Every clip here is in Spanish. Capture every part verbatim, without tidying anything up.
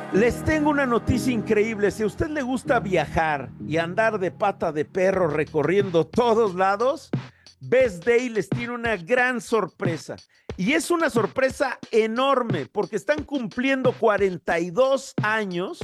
Les tengo una noticia increíble. Si a usted le gusta viajar y andar de pata de perro recorriendo todos lados, Best Day les tiene una gran sorpresa. Y es una sorpresa enorme porque están cumpliendo cuarenta y dos años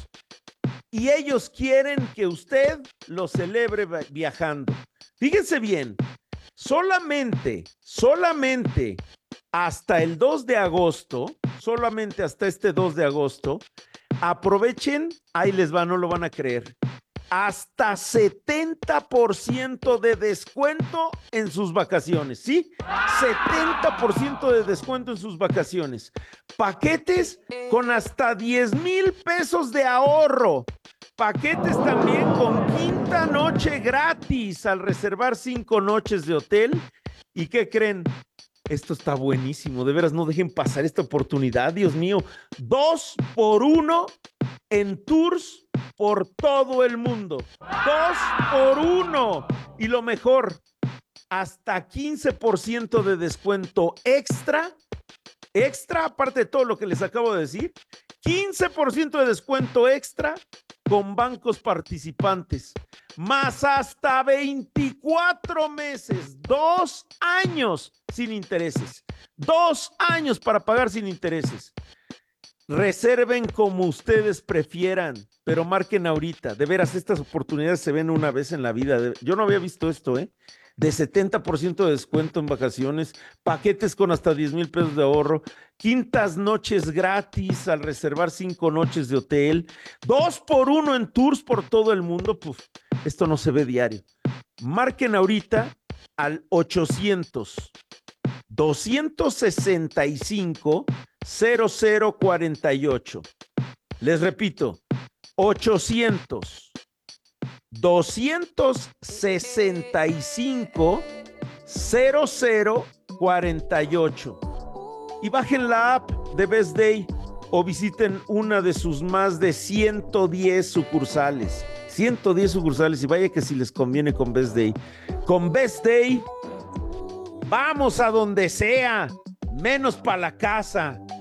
y ellos quieren que usted lo celebre viajando. Fíjense bien, solamente, solamente hasta el dos de agosto, solamente hasta este dos de agosto, aprovechen, ahí les va, no lo van a creer, hasta setenta por ciento de descuento en sus vacaciones, ¿sí? setenta por ciento de descuento en sus vacaciones. Paquetes con hasta diez mil pesos de ahorro. Paquetes también con quinta noche gratis al reservar cinco noches de hotel. ¿Y qué creen? Esto está buenísimo, de veras no dejen pasar esta oportunidad, Dios mío. Dos por uno en tours por todo el mundo. Dos por uno. Y lo mejor, hasta quince por ciento de descuento extra, extra, aparte de todo lo que les acabo de decir, quince por ciento de descuento extra con bancos participantes, más hasta veinticuatro meses, dos años sin intereses, dos años para pagar sin intereses. Reserven como ustedes prefieran, pero marquen ahorita. De veras, estas oportunidades se ven una vez en la vida. Yo no había visto esto, ¿eh? De setenta por ciento de descuento en vacaciones, paquetes con hasta diez mil pesos de ahorro, quintas noches gratis al reservar cinco noches de hotel, dos por uno en tours por todo el mundo. Puf, esto no se ve diario. Marquen ahorita al ochocientos, doscientos sesenta y cinco, cero cero cuarenta y ocho. Les repito, ochocientos, doscientos sesenta y cinco, cero cero cuarenta y ocho. Y bajen la app de Best Day o visiten una de sus más de ciento diez sucursales. ciento diez sucursales, y vaya que si les conviene con Best Day. Con Best Day, vamos a donde sea, menos para la casa.